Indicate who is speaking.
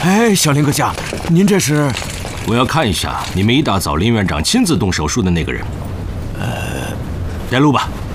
Speaker 1: 哎，小林阁下，您这是？
Speaker 2: 我要看一下你们一大早林院长亲自动手术的那个人。带路吧。